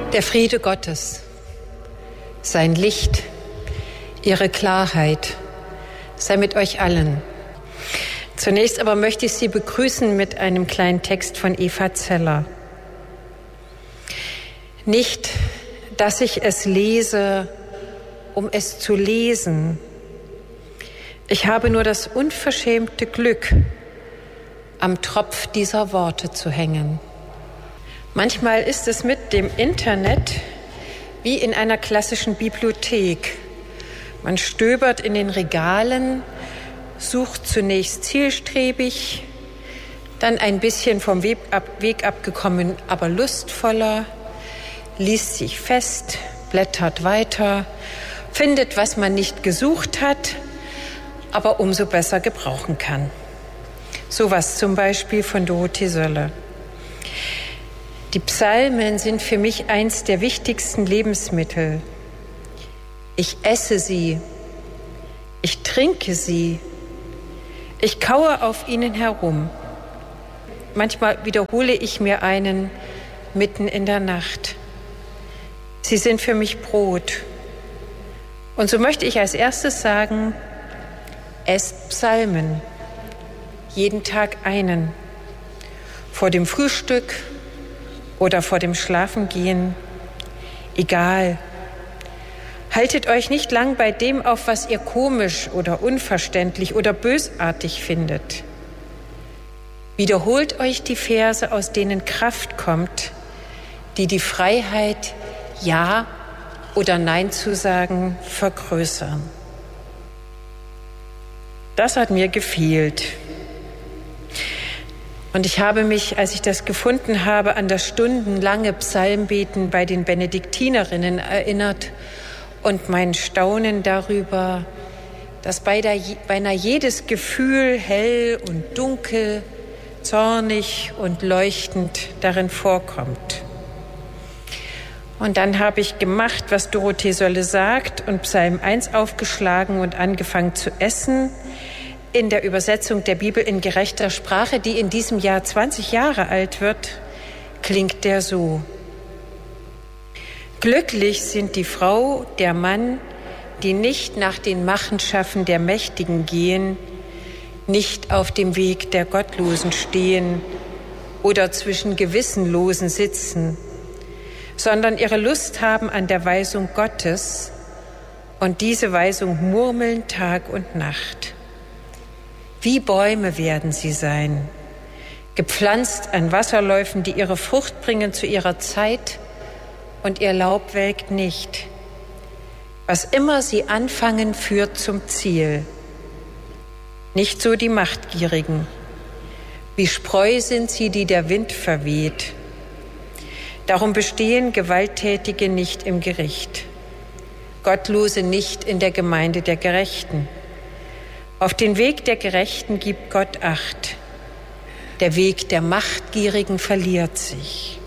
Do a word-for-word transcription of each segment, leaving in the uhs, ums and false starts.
Der Friede Gottes, sein Licht, ihre Klarheit sei mit euch allen. Zunächst aber möchte ich Sie begrüßen mit einem kleinen Text von Eva Zeller. Nicht, dass ich es lese, um es zu lesen. Ich habe nur das unverschämte Glück, am Tropf dieser Worte zu hängen. Manchmal ist es mit dem Internet wie in einer klassischen Bibliothek. Man stöbert in den Regalen, sucht zunächst zielstrebig, dann ein bisschen vom Weg, ab, Weg abgekommen, aber lustvoller, liest sich fest, blättert weiter, findet, was man nicht gesucht hat, aber umso besser gebrauchen kann. Sowas zum Beispiel von Dorothee Sölle. Die Psalmen sind für mich eins der wichtigsten Lebensmittel. Ich esse sie, ich trinke sie, ich kaue auf ihnen herum. Manchmal wiederhole ich mir einen mitten in der Nacht. Sie sind für mich Brot. Und so möchte ich als erstes sagen, esst Psalmen, jeden Tag einen, vor dem Frühstück oder vor dem Schlafengehen, egal. Haltet euch nicht lang bei dem auf, was ihr komisch oder unverständlich oder bösartig findet. Wiederholt euch die Verse, aus denen Kraft kommt, die die Freiheit, Ja oder Nein zu sagen, vergrößern. Das hat mir gefehlt. Und ich habe mich, als ich das gefunden habe, an das stundenlange Psalmbeten bei den Benediktinerinnen erinnert und mein Staunen darüber, dass beinahe jedes Gefühl hell und dunkel, zornig und leuchtend darin vorkommt. Und dann habe ich gemacht, was Dorothee Sölle sagt, und Psalm eins aufgeschlagen und angefangen zu essen. In der Übersetzung der Bibel in gerechter Sprache, die in diesem Jahr zwanzig Jahre alt wird, klingt der so: Glücklich sind die Frau, der Mann, die nicht nach den Machenschaften der Mächtigen gehen, nicht auf dem Weg der Gottlosen stehen oder zwischen Gewissenlosen sitzen, sondern ihre Lust haben an der Weisung Gottes und diese Weisung murmeln Tag und Nacht. Wie Bäume werden sie sein, gepflanzt an Wasserläufen, die ihre Frucht bringen zu ihrer Zeit und ihr Laub welkt nicht. Was immer sie anfangen, führt zum Ziel. Nicht so die Machtgierigen. Wie Spreu sind sie, die der Wind verweht. Darum bestehen Gewalttätige nicht im Gericht, Gottlose nicht in der Gemeinde der Gerechten. Auf den Weg der Gerechten gibt Gott Acht. Der Weg der Machtgierigen verliert sich.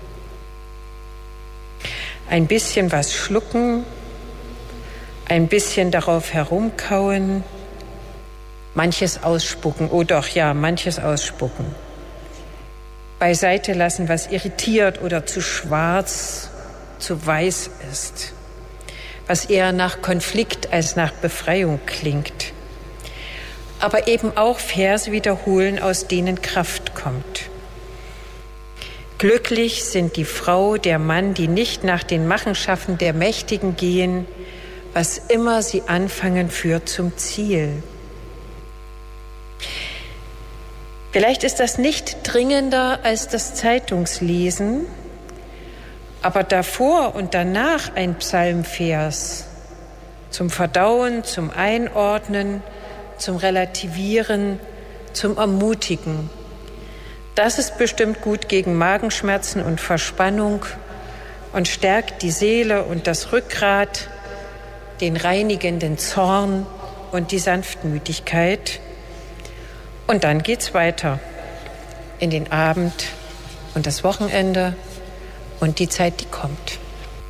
Ein bisschen was schlucken, ein bisschen darauf herumkauen, manches ausspucken, oh doch, ja, manches ausspucken. Beiseite lassen, was irritiert oder zu schwarz, zu weiß ist, was eher nach Konflikt als nach Befreiung klingt. Aber eben auch Verse wiederholen, aus denen Kraft kommt. Glücklich sind die Frau, der Mann, die nicht nach den Machenschaften der Mächtigen gehen, was immer sie anfangen, führt zum Ziel. Vielleicht ist das nicht dringender als das Zeitungslesen, aber davor und danach ein Psalmvers zum Verdauen, zum Einordnen, zum Relativieren, zum Ermutigen. Das ist bestimmt gut gegen Magenschmerzen und Verspannung und stärkt die Seele und das Rückgrat, den reinigenden Zorn und die Sanftmütigkeit. Und dann geht's weiter in den Abend und das Wochenende und die Zeit, die kommt.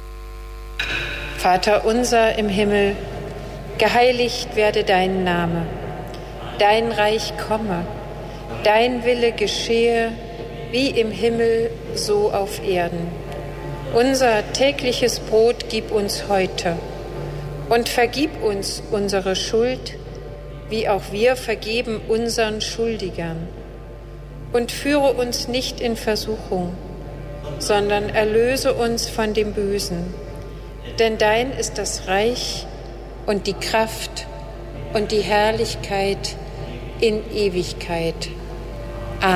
Vater unser im Himmel, geheiligt werde dein Name, dein Reich komme, dein Wille geschehe, wie im Himmel, so auf Erden. Unser tägliches Brot gib uns heute und vergib uns unsere Schuld, wie auch wir vergeben unseren Schuldigern. Und führe uns nicht in Versuchung, sondern erlöse uns von dem Bösen. Denn dein ist das Reich und die Kraft und die Herrlichkeit in Ewigkeit.